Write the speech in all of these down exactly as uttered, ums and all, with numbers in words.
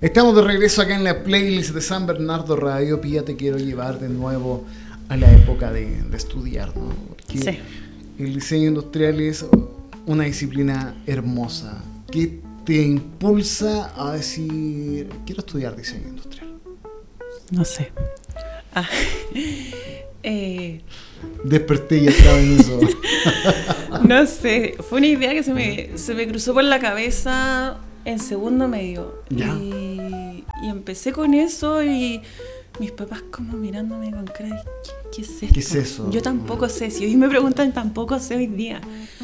Estamos de regreso acá en la playlist de San Bernardo Radio. Pía, te quiero llevar de nuevo a la época de, de estudiar, ¿no? Porque sí. El diseño industrial es una disciplina hermosa. ¿Qué te impulsa a decir, quiero estudiar diseño industrial? No sé. Ah, eh... Desperté y estaba en eso. No sé, fue una idea que se me, se me cruzó por la cabeza en segundo medio. Y, y empecé con eso y mis papás como mirándome con cara de ¿qué, qué es esto? ¿Qué es eso? Yo tampoco sé, si hoy me preguntan tampoco sé hoy día.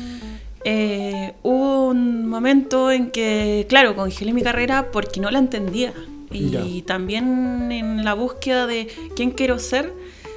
Eh, hubo un momento en que, claro, congelé mi carrera porque no la entendía. Y ya. También en la búsqueda de quién quiero ser,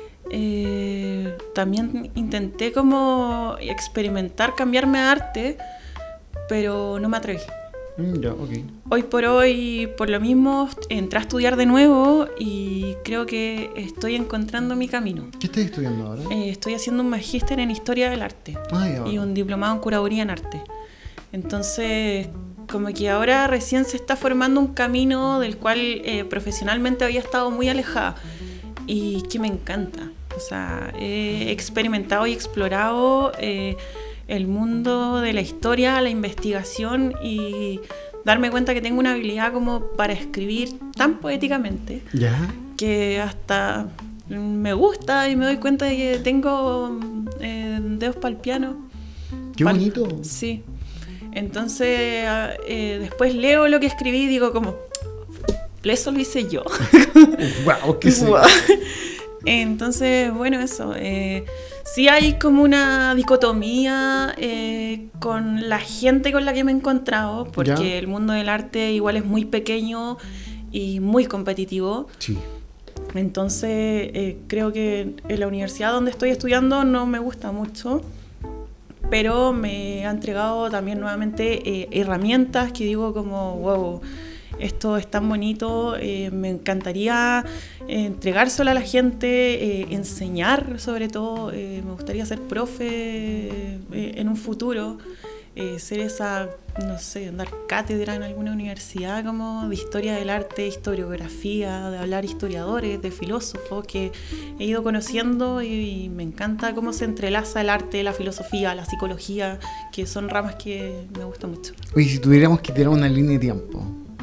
eh, también intenté como experimentar, cambiarme a arte, pero no me atreví. Mm, ya, okay. Hoy por hoy, por lo mismo, entré a estudiar de nuevo y creo que estoy encontrando mi camino. ¿Qué estás estudiando ahora? Eh, estoy haciendo un magíster en Historia del Arte ah, ya, y un diplomado en Curaduría en Arte. Entonces, como que ahora recién se está formando un camino del cual eh, profesionalmente había estado muy alejada y que me encanta. O sea, he experimentado y explorado eh, el mundo de la historia, la investigación y darme cuenta que tengo una habilidad como para escribir tan poéticamente ¿ya? Que hasta me gusta y me doy cuenta de que tengo eh, dedos para el piano. ¡Qué Pal- bonito! Sí. Entonces, eh, después leo lo que escribí y digo como, eso lo hice yo. ¡Wow! ¡Qué sí! Entonces, bueno, eso. Eh, sí hay como una dicotomía eh, con la gente con la que me he encontrado, porque ¿ya? El mundo del arte igual es muy pequeño y muy competitivo. Sí. Entonces, eh, creo que en la universidad donde estoy estudiando no me gusta mucho, pero me ha entregado también nuevamente eh, herramientas que digo como, wow, esto es tan bonito, eh, me encantaría eh, entregárselo a la gente, eh, enseñar sobre todo, eh, me gustaría ser profe eh, en un futuro, eh, ser esa, no sé, dar cátedra en alguna universidad como de historia del arte, historiografía, de hablar historiadores, de filósofos que he ido conociendo y, y me encanta cómo se entrelaza el arte, la filosofía, la psicología, que son ramas que me gustan mucho. Oye, si tuviéramos que tirar una línea de tiempo,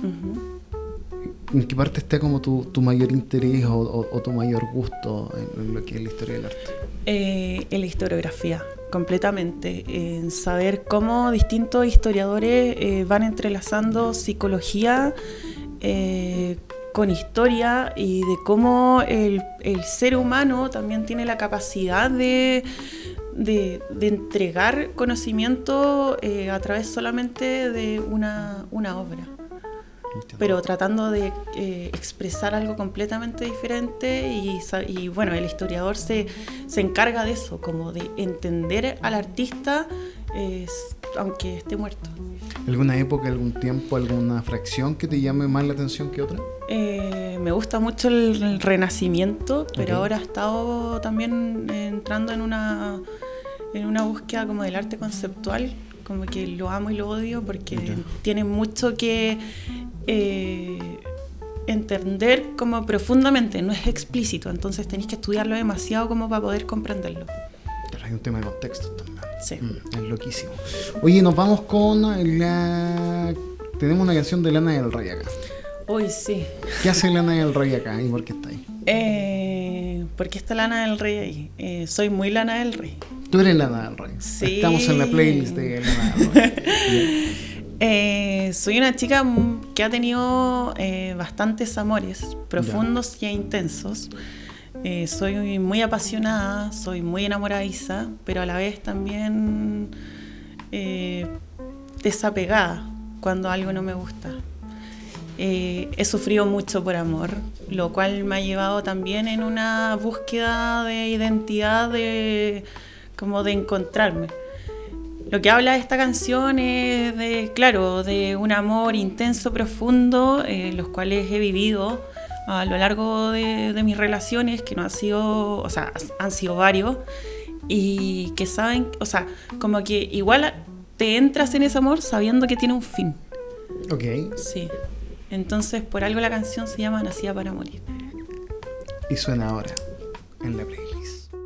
uh-huh. ¿en qué parte está como tu, tu mayor interés o, o, o tu mayor gusto en, en lo que es la historia del arte? Eh, en la historiografía, completamente. En saber cómo distintos historiadores eh, van entrelazando psicología eh, con historia y de cómo el, el ser humano también tiene la capacidad de, de, de entregar conocimiento eh, a través solamente de una, una obra. Pero tratando de eh, expresar algo completamente diferente y, y bueno, el historiador se, se encarga de eso, como de entender al artista eh, aunque esté muerto. ¿Alguna época, algún tiempo, alguna fracción que te llame más la atención que otra? Eh, me gusta mucho el, el Renacimiento, pero okay. Ahora he estado también entrando en una, en una búsqueda como del arte conceptual, como que lo amo y lo odio porque okay. Tiene mucho que Eh, entender como profundamente, no es explícito, entonces tenéis que estudiarlo demasiado como para poder comprenderlo. Pero hay un tema de contexto también. Sí. Mm, es loquísimo. Oye, nos vamos con la... Tenemos una canción de Lana del Rey acá. Uy, sí. ¿Qué hace Lana del Rey acá y por qué está ahí? Eh, ¿Por qué está Lana del Rey ahí? Eh, soy muy Lana del Rey. Tú eres Lana del Rey. Sí. Estamos en la playlist de Lana del Rey. Eh, soy una chica que ha tenido eh, bastantes amores profundos ya. E intensos. Eh, soy muy apasionada, soy muy enamoradiza, pero a la vez también eh, desapegada cuando algo no me gusta. Eh, he sufrido mucho por amor, lo cual me ha llevado también en una búsqueda de identidad, de, como de encontrarme. Lo que habla esta canción es de, claro, de un amor intenso, profundo, eh, los cuales he vivido a lo largo de, de mis relaciones, que no han sido, o sea, han sido varios, y que saben, o sea, como que igual te entras en ese amor sabiendo que tiene un fin. Ok. Sí. Entonces, por algo la canción se llama Nacida para morir. Y suena ahora en la playlist.